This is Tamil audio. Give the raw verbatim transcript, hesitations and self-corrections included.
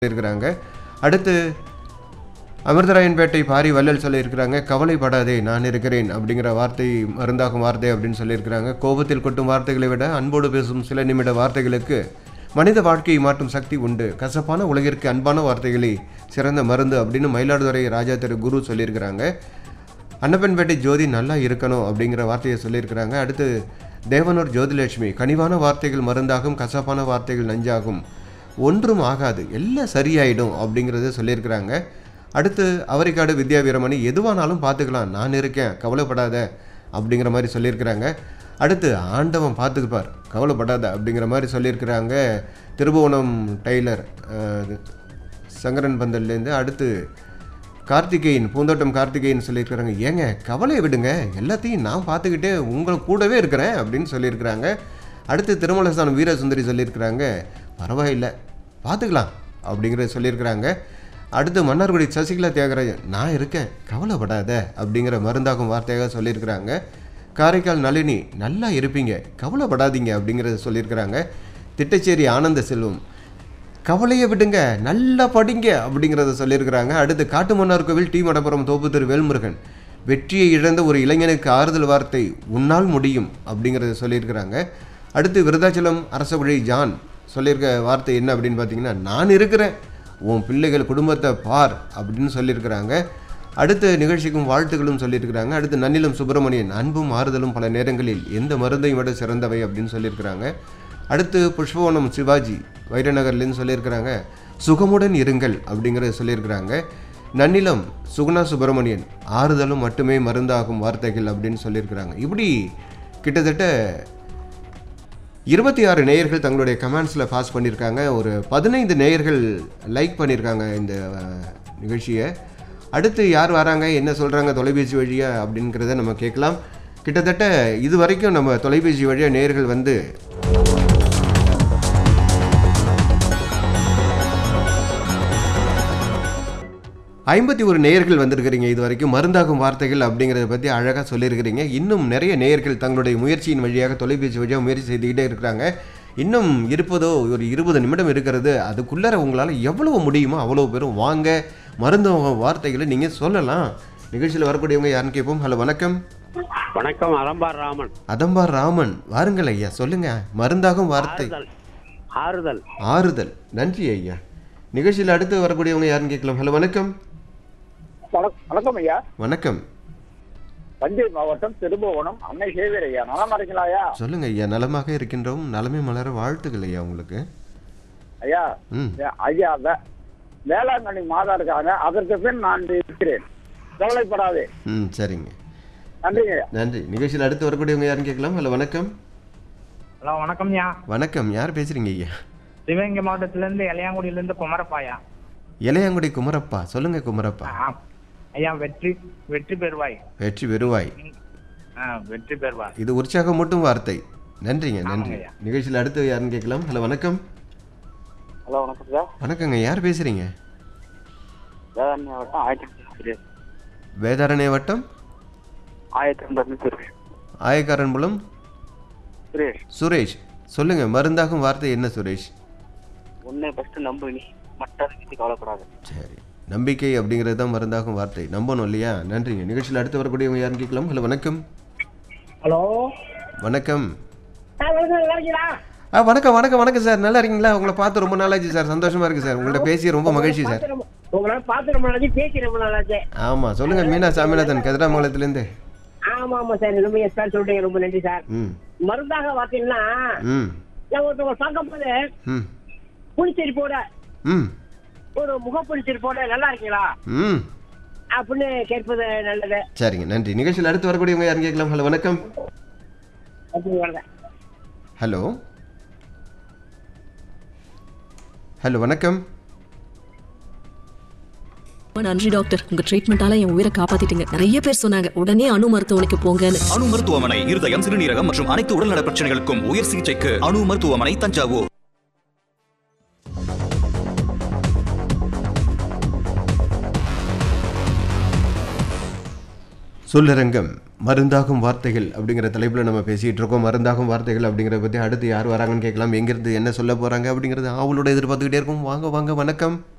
இருக்கிறாங்க. அடுத்து அமிர்தராயன்பேட்டை பாரி வள்ளல் சொல்லியிருக்கிறாங்க, கவலைப்படாதே நான் இருக்கிறேன் அப்படிங்கிற வார்த்தை மருந்தாகும் வார்த்தை அப்படின்னு சொல்லியிருக்கிறாங்க. கோபத்தில் கொட்டும் வார்த்தைகளை விட அன்போடு பேசும் சில நிமிட வார்த்தைகளுக்கு மனித வாழ்க்கையை மாற்றும் சக்தி உண்டு. கசப்பான உலகிற்கு அன்பான வார்த்தைகளே சிறந்த மருந்து அப்படின்னு மயிலாடுதுறை ராஜா திரு குரு சொல்லியிருக்கிறாங்க. அன்னப்பன்பேட்டை ஜோதி நல்லா இருக்கணும் அப்படிங்கிற வார்த்தையை சொல்லியிருக்கிறாங்க. அடுத்து தேவனூர் ஜோதிலட்சுமி, கனிவான வார்த்தைகள் மருந்தாகும், கசப்பான வார்த்தைகள் நஞ்சாகும், ஒன்றும் ஆகாது, எல்லாம் சரியாயிடும் அப்படிங்கிறத சொல்லியிருக்கிறாங்க. அடுத்து அவரிக்காடு வித்யா வீரமணி, எதுவானாலும் பார்த்துக்கலாம், நான் இருக்கேன், கவலைப்படாத அப்படிங்கிற மாதிரி சொல்லியிருக்கிறாங்க. அடுத்து ஆண்டவன் பார்த்துக்குப்பார், கவலைப்படாத அப்படிங்கிற மாதிரி சொல்லியிருக்கிறாங்க திருபுவனம் டெய்லர் சங்கரன் பந்தல்லேருந்து. அடுத்து கார்த்திகேயன், பூந்தோட்டம் கார்த்திகேயன் சொல்லியிருக்கிறாங்க, ஏங்க கவலையை விடுங்க, எல்லாத்தையும் நான் பார்த்துக்கிட்டே உங்கள் கூடவே இருக்கிறேன் அப்படின்னு சொல்லியிருக்கிறாங்க. அடுத்து திருமலஸ்தானம் வீரசுந்தரி சொல்லியிருக்கிறாங்க, பரவாயில்லை பார்த்துக்கலாம் அப்படிங்கிறத சொல்லியிருக்கிறாங்க. அடுத்து மன்னார்குடி சசிகலா தியாகராஜன், நான் இருக்கேன் கவலைப்படாத அப்படிங்கிற மருந்தாகும் வார்த்தையாக சொல்லியிருக்கிறாங்க. காரைக்கால் நளினி, நல்லா இருப்பீங்க கவலைப்படாதீங்க அப்படிங்கிறத சொல்லியிருக்கிறாங்க. திட்டச்சேரி ஆனந்த செல்வம், கவலையை விடுங்க நல்லா படிங்க அப்படிங்கிறத சொல்லியிருக்கிறாங்க. அடுத்து காட்டு மன்னார் கோவில் டி மடப்புறம் தோப்பு திரு வேல்முருகன், வெற்றியை இழந்த ஒரு இளைஞனுக்கு ஆறுதல் வார்த்தை, உன்னால் முடியும் அப்படிங்கிறத சொல்லியிருக்கிறாங்க. அடுத்து விருதாச்சலம் அரசகுழி ஜான் சொல்லியிருக்க வார்த்தை என்ன அப்படின்னு பார்த்தீங்கன்னா, நான் இருக்கிறேன், உன் பிள்ளைகள் குடும்பத்தை பார் அப்படின்னு சொல்லியிருக்கிறாங்க. அடுத்த நிகழ்ச்சிக்கும் வாழ்த்துக்களும் சொல்லியிருக்கிறாங்க. அடுத்து நன்னிலம் சுப்பிரமணியன், அன்பும் ஆறுதலும் பல நேரங்களில் எந்த மருந்தையும் விட சிறந்தவை அப்படின்னு சொல்லியிருக்கிறாங்க. அடுத்து புஷ்பவனம் சிவாஜி வைரநகர்லேருந்து சொல்லியிருக்கிறாங்க, சுகமுடன் இருங்கள் அப்படிங்கிறத சொல்லியிருக்கிறாங்க. நன்னிலம் சுகுணா சுப்பிரமணியன், ஆறுதலும் மட்டுமே மருந்தாகும் வார்த்தைகள் அப்படின்னு சொல்லியிருக்கிறாங்க. இப்படி கிட்டத்தட்ட இருபத்தி ஆறு நேயர்கள் தங்களுடைய கமெண்ட்ஸில் பாஸ் பண்ணியிருக்காங்க. ஒரு பதினைந்து நேயர்கள் லைக் பண்ணியிருக்காங்க இந்த நிகழ்ச்சியை. அடுத்து யார் வராங்க, என்ன சொல்கிறாங்க தொலைபேசி வழியாக அப்படிங்கிறத நம்ம கேட்கலாம். கிட்டத்தட்ட இது வரைக்கும் நம்ம தொலைபேசி வழியாக நேயர்கள் வந்து ஐம்பத்தி ஒரு நேயர்கள் வந்திருக்கிறீங்க. இது வரைக்கும் மருந்தாகும் வார்த்தைகள் அப்படிங்கிறத பற்றி அழகாக சொல்லியிருக்கிறீங்க. இன்னும் நிறைய நேயர்கள் தங்களுடைய முயற்சியின் வழியாக தொலைபேசி வழியாக முயற்சி செய்துக்கிட்டே இருக்கிறாங்க. இன்னும் இருப்பதோ ஒரு இருபது நிமிடம் இருக்கிறது. அதுக்குள்ளே உங்களால் எவ்வளவு முடியுமோ அவ்வளோ பேரும் வாங்க, மருந்தாகும் வார்த்தைகளை நீங்கள் சொல்லலாம். நிகழ்ச்சியில் வரக்கூடியவங்க யாருன்னு கேட்போம். ஹலோ வணக்கம். வணக்கம், அதம்பார் ராமன். அதம்பார் ராமன், வாருங்கள் ஐயா, சொல்லுங்க மருந்தாகும் வார்த்தை. ஆறுதல். ஆறுதல், நன்றி ஐயா. நிகழ்ச்சியில் அடுத்து வரக்கூடியவங்க யாருன்னு கேட்கலாம். ஹலோ வணக்கம். வணக்கம் ஐயா. வணக்கம். தஞ்சை மாவட்டம் திருபுவனம் அன்னை சேவியர் ஐயா, நலமா இருக்கீங்களா ஐயா? சொல்லுங்க ஐயா, நலமாக இருக்கின்றோம், நலமே மலர வாழ்த்துக்கள் ஐயா உங்களுக்கு. ஐயா ம் ஐயா வேளாங்கண்ணி மாதா இருக்காங்க, அதற்கு பின் நான் இருக்கிறேன், கவலைப்படாதே. ம் சரிங்க, நன்றிங்க ஐயா. நன்றி. நிகழ்ச்சியில் அடுத்து வரக்கூடியவங்க யாருன்னு கேட்கலாம். ஹலோ வணக்கம். ஹலோ வணக்கம் ஐயா. வணக்கம், யார் பேசுறீங்க ஐயா? சிவகங்கை மாவட்டத்திலேருந்து இளையாங்குடியிலேருந்து குமரப்பாயா. இளையாங்குடி குமரப்பா, சொல்லுங்க குமரப்பா. ஐயா வெற்றி வெற்றி பெறுவாய். வெற்றி பெறுவாய். வெற்றி பெறுவாய், இது உற்சாகம் மட்டும் வார்த்தை. நன்றிங்க, நன்றி. ஐயா. நிகழ்ச்சியில் அடுத்து யாருன்னு கேட்கலாம். ஹலோ வணக்கம். ஹலோ வணக்கம் சார். வணக்கங்க, யார் பேசுறீங்க? வேதாரண்ய வட்டம் ஆயிரத்தி வேதாரண்ய வட்டம் ஆயிரத்தி ஆயக்காரன்புலம் சுரேஷ். சுரேஷ், சொல்லுங்க மருந்தாகும் வார்த்தை என்ன சுரேஷ்? உன்னை ஃபர்ஸ்ட் நம்பு, நீ மற்றதை பற்றி கவலைப்படாது. சரி, நம்பிக்கை அப்படிங்கிறது தான் மருந்தாகும் வார்த்தை, நம்பணும் இல்லையா? நன்றிங்க. நிகழ்ச்சியில் அடுத்து வரக்கூடியவங்க யாருன்னு கேட்கலாம். ஹலோ வணக்கம். ஹலோ வணக்கம். நல்லா ஆ வணக்கம் வணக்கம் வணக்கம் சார், நல்லா இருக்கீங்களா? உங்களை பார்த்து ரொம்ப நாளாச்சு சார், சந்தோஷமா இருக்கு சார், உங்கள்கிட்ட பேசி ரொம்ப மகிழ்ச்சி சார். உங்களை பார்த்து ரொம்ப நாளாச்சு, பேசி ரொம்ப நாளாச்சு. ஆமாம் சொல்லுங்க, மீனா சாமிநாதன் கதிராமங்கலத்துலேருந்து. ஆமா ஆமா சார், ரொம்ப சார் சொல்றீங்க, ரொம்ப நன்றி சார். ம் மருந்தாக பார்த்தீங்கன்னா, ம் நான் ஒருத்தவங்க பார்க்கும் போது ம் புளிச்செடி போட ம் ஒரு முகப்புளிச்செடி போட நல்லா இருக்கீங்களா ம் அப்படின்னு கேட்பது நல்லது. சரிங்க, நன்றி. நிகழ்ச்சியில் அடுத்து வரக்கூடியவங்க யாருன்னு கேட்கலாம். ஹலோ வணக்கம். ஹலோ ஹலோ வணக்கம். நன்றி டாக்டர், உங்க ட்ரீட்மெண்டால என் உயிரை காப்பாத்திட்டீங்க. நிறைய பேர் சொன்னாங்க உடனே அணு மருத்துவமனைக்கு போங்கன்னு. அணு மருத்துவமனை இருதயம், சிறுநீரகம் மற்றும் அனைத்து உடல்நல பிரச்சனைகளுக்கும் உயர் சிகிச்சைக்கு அணு மருத்துவமனை தஞ்சாவூர். சொல்லரங்கம் மருந்தாகும் வார்த்தைகள் அப்படிங்கிற தலைப்பில் நம்ம பேசிகிட்டு இருக்கோம். மருந்தாகும் வார்த்தைகள் அப்படிங்கிறத பற்றி அடுத்து யார் வராங்கன்னு கேட்கலாம். எங்கேருந்து என்ன சொல்ல போகிறாங்க அப்படிங்கிறது ஆவலோட எதிர்பார்த்துக்கிட்டே இருக்கும். வாங்க வாங்க, வணக்கம்.